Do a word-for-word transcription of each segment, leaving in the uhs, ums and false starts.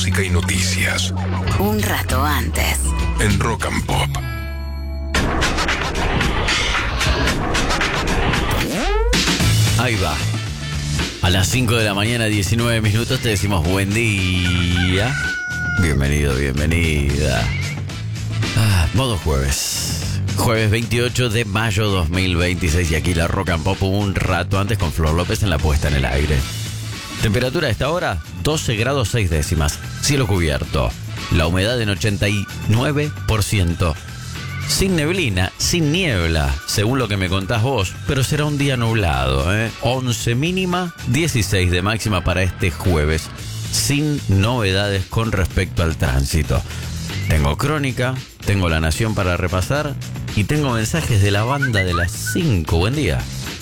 Música y noticias. Un rato antes. En Rock and Pop. Ahí va. A las cinco de la mañana, diecinueve minutos, te decimos buen día. Bienvenido, bienvenida. Ah, modo jueves. Jueves veintiocho de mayo dos mil veintiséis. Y aquí la Rock and Pop un rato antes con Flor López en la puesta en el aire. Temperatura a esta hora, doce grados seis décimas. Cielo cubierto. La humedad en ochenta y nueve por ciento. Sin neblina, sin niebla, según lo que me contás vos, pero será un día nublado, ¿eh? once mínima, dieciséis de máxima para este jueves, sin novedades con respecto al tránsito. Tengo crónica, tengo La Nación para repasar y tengo mensajes de la banda de las cinco. Buen día.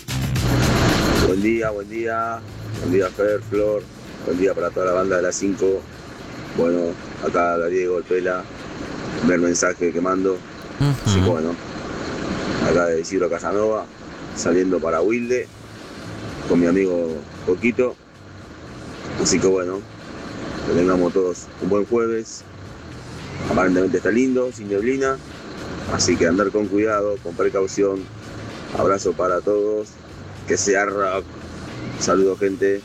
Buen día, buen día. Buen día, Fer, Flor. Buen día para toda la banda de las cinco. Bueno, acá Diego, el Pela. Ver mensaje que mando. Uh-huh. Así que bueno, acá de Isidro Casanova, saliendo para Wilde, con mi amigo Coquito. Así que bueno, que tengamos todos un buen jueves. Aparentemente está lindo, sin neblina. Así que andar con cuidado, con precaución. Abrazo para todos. Que sea rock. Saludos, gente.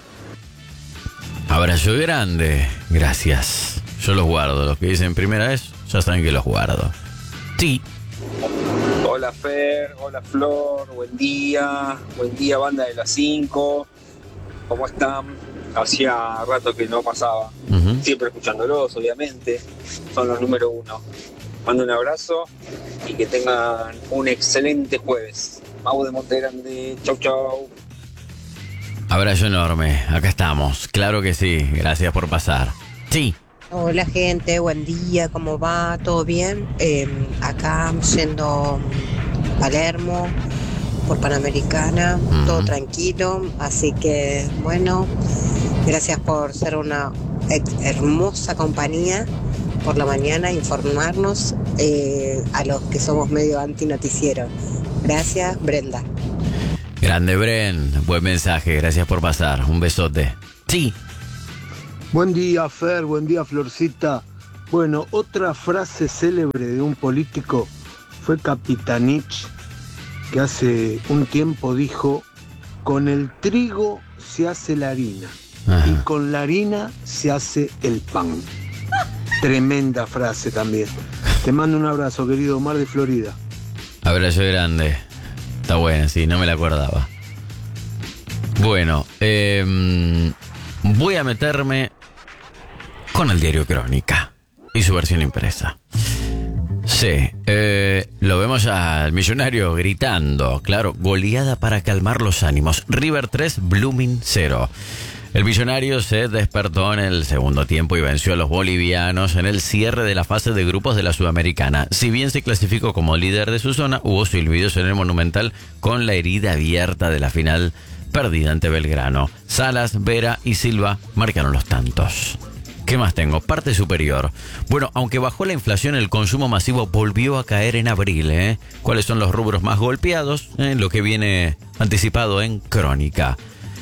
Abrazo grande. Gracias. Yo los guardo. Los que dicen primera vez, ya saben que los guardo. Sí. Hola Fer, hola Flor, buen día, buen día banda de las cinco, ¿cómo están? Hacía rato que no pasaba, uh-huh. Siempre escuchándolos, obviamente, son los número uno. Mando un abrazo y que tengan un excelente jueves. Mau de Monte Grande, chau chau. Abrazo enorme, acá estamos, claro que sí, gracias por pasar. Sí. Hola gente, buen día, ¿cómo va? ¿Todo bien? Eh, acá yendo a Palermo por Panamericana, uh-huh. Todo tranquilo, así que bueno, gracias por ser una hermosa compañía por la mañana, informarnos eh, a los que somos medio antinoticiero. Gracias, Brenda. Grande Bren, buen mensaje, gracias por pasar, un besote. Sí. Buen día, Fer, buen día, Florcita. Bueno, otra frase célebre de un político fue Capitanich, que hace un tiempo dijo: con el trigo se hace la harina. Ajá. Y con la harina se hace el pan. Tremenda frase también. Te mando un abrazo, querido Omar de Florida. Abrazo grande. Está buena, sí, no me la acordaba. Bueno, eh, voy a meterme con el diario Crónica y su versión impresa. Sí, eh, lo vemos al millonario gritando, claro, goleada para calmar los ánimos. River tres, Blooming cero. El millonario se despertó en el segundo tiempo y venció a los bolivianos en el cierre de la fase de grupos de la Sudamericana. Si bien se clasificó como líder de su zona, hubo silbidos en el Monumental con la herida abierta de la final perdida ante Belgrano. Salas, Vera y Silva marcaron los tantos. ¿Qué más tengo? Parte superior. Bueno, aunque bajó la inflación, el consumo masivo volvió a caer en abril, ¿eh? ¿Cuáles son los rubros más golpeados? ¿Eh? Lo que viene anticipado en Crónica.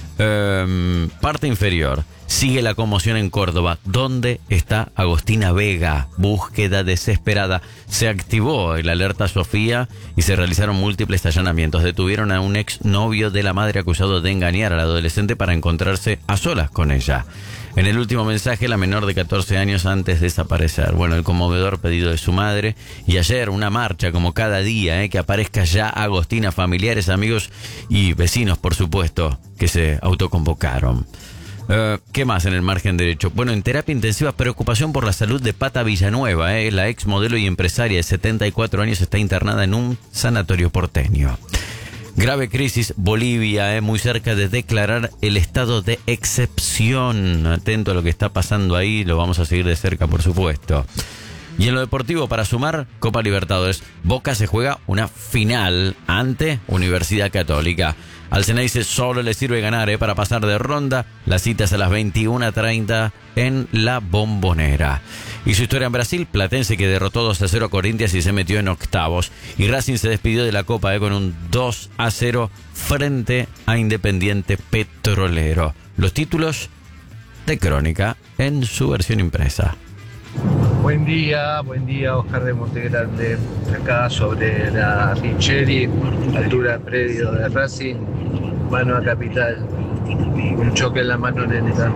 Eh, parte inferior. Sigue la conmoción en Córdoba. ¿Dónde está Agostina Vega? Búsqueda desesperada. Se activó el alerta Sofía y se realizaron múltiples allanamientos. Detuvieron a un ex novio de la madre acusado de engañar al adolescente para encontrarse a solas con ella. En el último mensaje, la menor de catorce años antes de desaparecer. Bueno, el conmovedor pedido de su madre. Y ayer una marcha como cada día, ¿eh? Que aparezca ya Agostina, familiares, amigos y vecinos, por supuesto, que se autoconvocaron. Uh, ¿Qué más en el margen derecho? Bueno, en terapia intensiva, preocupación por la salud de Pata Villanueva. ¿eh? La ex modelo y empresaria de setenta y cuatro años está internada en un sanatorio porteño. Grave crisis, Bolivia, eh, muy cerca de declarar el estado de excepción. Atento a lo que está pasando ahí, lo vamos a seguir de cerca, por supuesto. Y en lo deportivo, para sumar, Copa Libertadores, Boca se juega una final ante Universidad Católica. Al Ceneice solo le sirve ganar eh, para pasar de ronda. La cita es a las veintiuna treinta en La Bombonera. Y su historia en Brasil, Platense que derrotó dos a cero a Corinthians y se metió en octavos. Y Racing se despidió de la Copa eh, con un dos a cero frente a Independiente Petrolero. Los títulos de Crónica en su versión impresa. Buen día, buen día, Oscar de Montegrande, acá sobre la Richeri, altura predio de Racing, mano a Capital, un choque en la mano lenta.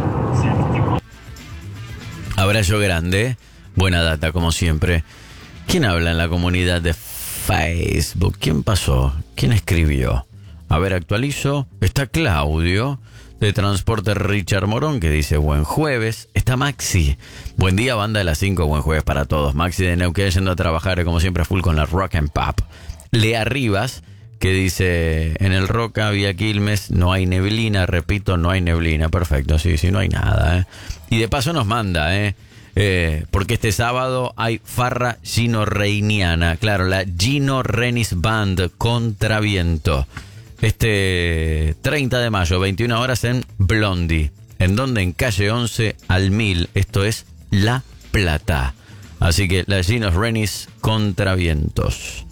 Abrazo grande, buena data como siempre. ¿Quién habla en la comunidad de Facebook? ¿Quién pasó? ¿Quién escribió? A ver, actualizo. Está Claudio de Transporte Richard Morón, que dice buen jueves. Está Maxi, buen día banda de las cinco, buen jueves para todos. Maxi de Neuquén yendo a trabajar como siempre full con la Rock and Pop. Lea Rivas, que dice en el Roca vía Quilmes no hay neblina, repito, no hay neblina. Perfecto, sí, sí, no hay nada, ¿eh? Y de paso nos manda, ¿eh? Eh, porque este sábado hay farra Gino Reiniana, claro, la Gino Renis Band Contraviento. Este treinta de mayo, veintiuna horas en Blondie. ¿En donde? En calle once al mil. Esto es La Plata. Así que la Gino Renis Contravientos.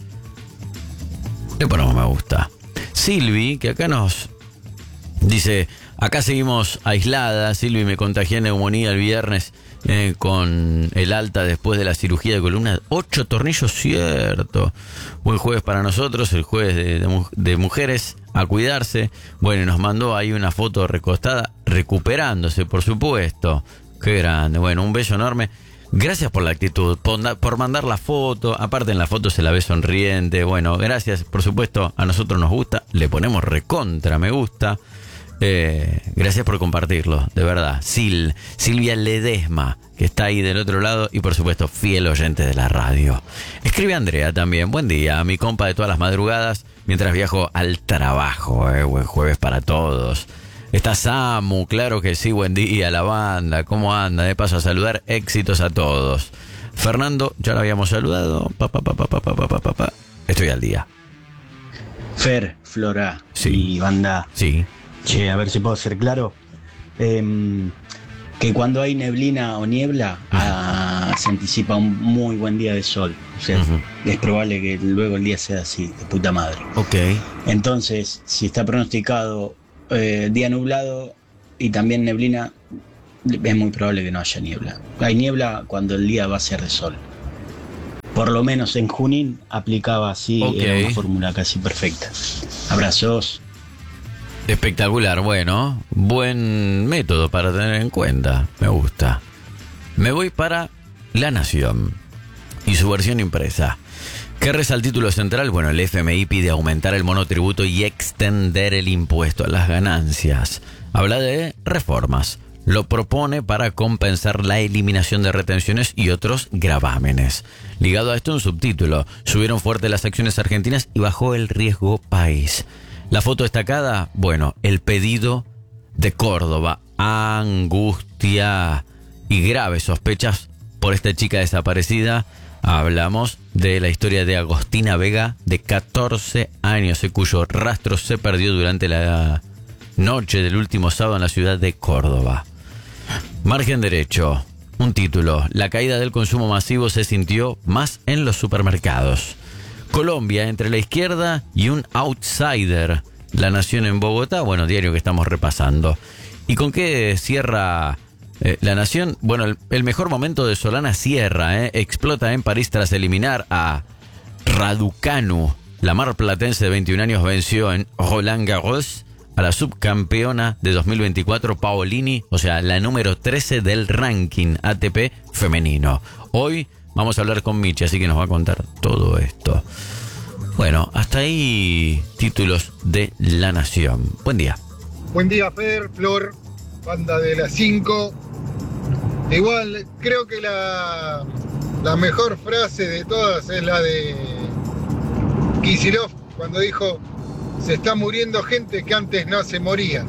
Le ponemos me gusta. Silvi, que acá nos dice, acá seguimos aisladas. Silvi, me contagié neumonía el viernes eh, con el alta después de la cirugía de columna. Ocho tornillos, cierto. Buen jueves para nosotros, el jueves de, de, de mujeres. A cuidarse. Bueno, y nos mandó ahí una foto recostada, recuperándose, por supuesto. Qué grande. Bueno, un beso enorme. Gracias por la actitud, por, por mandar la foto. Aparte en la foto se la ve sonriente. Bueno, gracias, por supuesto, a nosotros nos gusta. Le ponemos recontra, me gusta. Eh, gracias por compartirlo, de verdad. Sil, Silvia Ledesma, que está ahí del otro lado y por supuesto fiel oyente de la radio. Escribe Andrea también, buen día, mi compa de todas las madrugadas, mientras viajo al trabajo, eh, buen jueves para todos. Está Samu, claro que sí, buen día, la banda, ¿cómo anda? De paso a saludar, éxitos a todos. Fernando, ya lo habíamos saludado, pa, pa, pa, pa, pa, pa, pa, pa, pa. Estoy al día. Fer, Flora sí. Y banda. Sí. Che, a ver si puedo ser claro. Eh, que cuando hay neblina o niebla, ah, se anticipa un muy buen día de sol. O sea, uh-huh. es probable que luego el día sea así, de puta madre. Ok. Entonces, si está pronosticado eh, día nublado y también neblina, es muy probable que no haya niebla. Hay niebla cuando el día va a ser de sol. Por lo menos en Junín aplicaba así, okay. Era una fórmula casi perfecta. Abrazos. Espectacular, bueno, buen método para tener en cuenta, me gusta. Me voy para La Nación y su versión impresa. ¿Qué reza el título central? Bueno, el F M I pide aumentar el monotributo y extender el impuesto a las ganancias. Habla de reformas. Lo propone para compensar la eliminación de retenciones y otros gravámenes. Ligado a esto un subtítulo, subieron fuerte las acciones argentinas y bajó el riesgo país. La foto destacada, bueno, el pedido de Córdoba, angustia y graves sospechas por esta chica desaparecida. Hablamos de la historia de Agostina Vega, de catorce años, cuyo rastro se perdió durante la noche del último sábado en la ciudad de Córdoba. Margen derecho, un título, la caída del consumo masivo se sintió más en los supermercados. Colombia entre la izquierda y un outsider. La Nación en Bogotá, bueno, diario que estamos repasando. ¿Y con qué cierra eh, La Nación? Bueno, el, el mejor momento de Solana Sierra, eh, explota en París tras eliminar a Raducanu. La marplatense de veintiún años venció en Roland Garros a la subcampeona de dos mil veinticuatro, Paolini, o sea, la número trece del ranking A T P femenino. Hoy vamos a hablar con Michi, así que nos va a contar todo esto. Bueno, hasta ahí títulos de La Nación. Buen día. Buen día, Fer, Flor, banda de las cinco. Igual, creo que la, la mejor frase de todas es la de Kicillof, cuando dijo, se está muriendo gente que antes no se moría.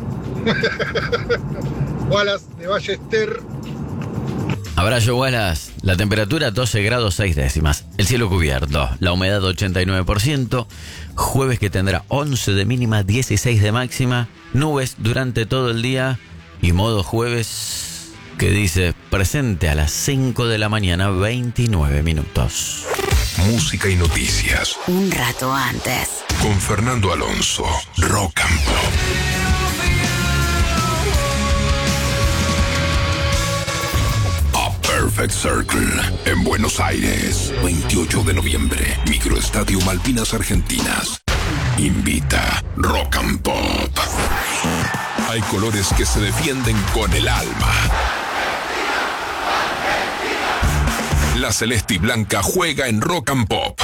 Wallace de Ballester. Abrazo, Wallace. La temperatura doce grados seis décimas. El cielo cubierto. La humedad ochenta y nueve por ciento. Jueves que tendrá once de mínima, dieciséis de máxima. Nubes durante todo el día. Y modo jueves que dice presente a las cinco de la mañana, veintinueve minutos. Música y noticias. Un rato antes. Con Fernando Alonso. Rock and Pop. Perfect Circle en Buenos Aires, veintiocho de noviembre, Microestadio Malvinas Argentinas. Invita Rock and Pop. Hay colores que se defienden con el alma. La celeste y blanca juega en Rock and Pop.